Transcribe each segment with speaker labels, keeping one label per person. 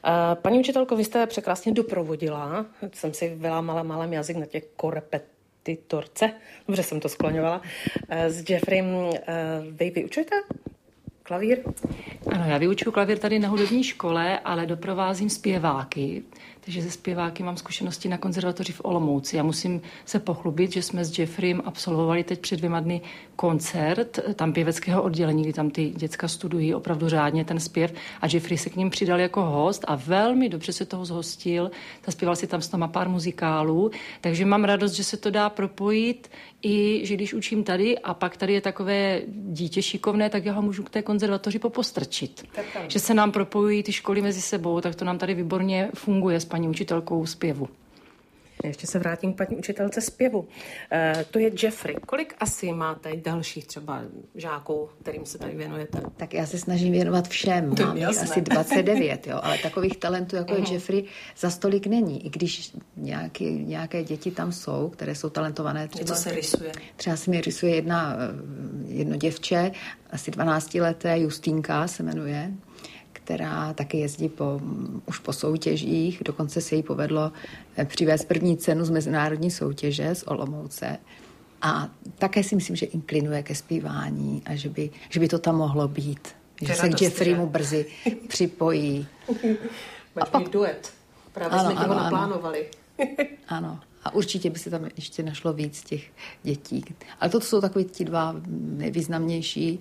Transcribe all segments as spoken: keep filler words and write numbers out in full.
Speaker 1: Paní učitelko, vy jste překrásně doprovodila, jsem si vylámala malém jazyk na těch korepetitorce, dobře jsem to skloňovala, s Jeffrem. Vy vyučujete klavír?
Speaker 2: Ano, já vyučuju klavír tady na hudební škole, ale doprovázím zpěváky. Takže ze zpěváky mám zkušenosti na konzervatoři v Olomouci. Já musím se pochlubit, že jsme s Jeffrem absolvovali teď před dvěma dny koncert tam pěveckého oddělení, kdy tam ty děcka studují opravdu řádně ten zpěv a Jeffrey se k ním přidal jako host a velmi dobře se toho zhostil. Zaspěval si tam s náma pár muzikálů, takže mám radost, že se to dá propojit i, že když učím tady a pak tady je takové dítě šikovné, tak já ho můžu k té konzervatoři popostrčit. Že se nám propojují ty školy mezi sebou, tak to nám tady výborně funguje s paní učitelkou zpěvu.
Speaker 1: Ještě se vrátím k paní učitelce zpěvu. E, to je Jeffrey. Kolik asi máte dalších třeba žáků, kterým se tady věnujete?
Speaker 3: Tak já se snažím věnovat všem. Mám asi dvacet devět, jo, ale takových talentů, jako uh-huh. je Jeffrey, za stolik není. I když nějaké, nějaké děti tam jsou, které jsou talentované. Třeba,
Speaker 1: co se rysuje?
Speaker 3: Třeba se mi rysuje jedna, jedno děvče, asi dvanáctileté, Justínka se jmenuje, která taky jezdí po, už po soutěžích. Dokonce se jí povedlo přivést první cenu z mezinárodní soutěže z Olomouce. A také si myslím, že inklinuje ke zpívání a že by, že by to tam mohlo být. Že se k Jeffreymu brzy připojí.
Speaker 1: Máš mít duet. Právě ano, jsme ano, toho naplánovali.
Speaker 3: Ano. A určitě by se tam ještě našlo víc těch dětí. Ale to jsou takový ti dva nejvýznamnější.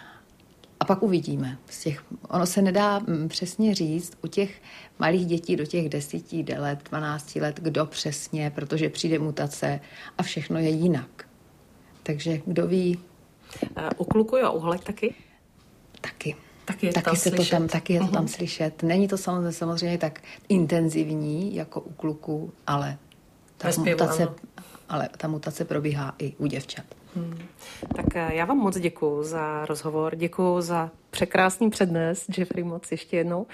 Speaker 3: A pak uvidíme. Z těch, ono se nedá přesně říct u těch malých dětí do těch deseti let, dvanácti let, kdo přesně, protože přijde mutace a všechno je jinak. Takže kdo ví.
Speaker 1: U kluku a u holek taky?
Speaker 3: Taky.
Speaker 1: Taky je,
Speaker 3: taky
Speaker 1: tam
Speaker 3: se
Speaker 1: slyšet.
Speaker 3: To tam, taky je to
Speaker 1: uh-huh.
Speaker 3: tam slyšet. Není to samozřejmě, samozřejmě tak intenzivní jako u kluku, ale ta,
Speaker 1: zpěvu,
Speaker 3: mutace,
Speaker 1: ano.
Speaker 3: ale ta mutace probíhá i u děvčat.
Speaker 1: Hmm. Tak já vám moc děkuju za rozhovor, děkuju za překrásný přednes, Jeffrey, moc ještě jednou.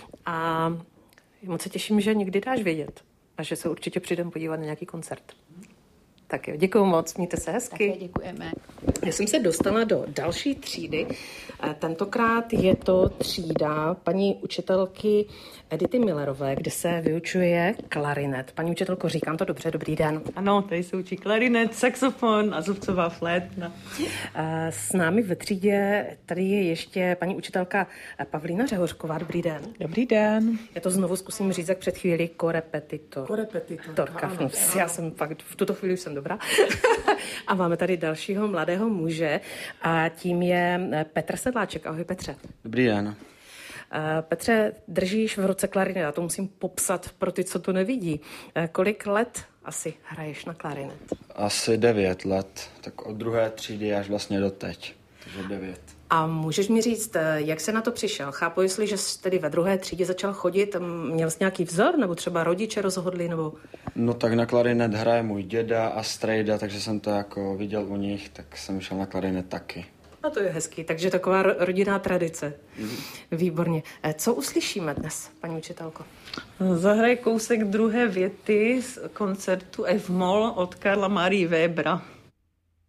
Speaker 1: A moc se těším, že někdy dáš vědět a že se určitě přijdem podívat na nějaký koncert. Tak jo, děkuju moc, mějte se hezky.
Speaker 3: Také děkujeme.
Speaker 1: Já jsem se dostala do další třídy. Tentokrát je to třída paní učitelky Edity Millerové, kde se vyučuje klarinet. Paní učitelko, říkám to dobře, dobrý den.
Speaker 4: Ano, tady se učí klarinet, saxofon a zubcová flétna.
Speaker 1: S námi ve třídě tady je ještě paní učitelka Pavlína Řehořková. Dobrý den.
Speaker 4: Dobrý den.
Speaker 1: Já to znovu zkusím říct, jak před chvíli korepetitor.
Speaker 4: Korepetitor.
Speaker 1: Ano, já jsem fakt, v tuto chvíli už jsem dobrá. A máme tady dalšího mladého muže a tím je Petr Sedláček. Ahoj, Petře.
Speaker 5: Dobrý den.
Speaker 1: Petře, držíš v ruce klarinet, já to musím popsat pro ty, co to nevidí. Kolik let asi hraješ na klarinet?
Speaker 5: Asi devět let, tak od druhé třídy až vlastně do teď, takže devět.
Speaker 1: A můžeš mi říct, jak se na to přišel? Chápu, jestli, že jsi tedy ve druhé třídě začal chodit, měl jsi nějaký vzor, nebo třeba rodiče rozhodli, nebo...
Speaker 5: No tak na klarinet hraje můj děda a strejda, takže jsem to jako viděl u nich, tak jsem šel na klarinet taky.
Speaker 1: A to je hezký, takže taková rodinná tradice. Mm-hmm. Výborně. Co uslyšíme dnes, paní učitelko?
Speaker 4: Zahraj kousek druhé věty z koncertu F-moll od Karla Marie Webera.